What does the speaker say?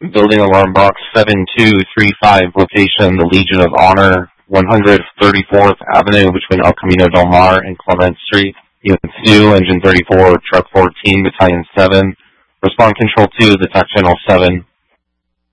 Building alarm box 7235, location the Legion of Honor, 134th Avenue between El Camino Del Mar and Clement Street. Units 2, Engine 34, Truck 14, Battalion 7. Respond Control 2 is Attack Channel 7.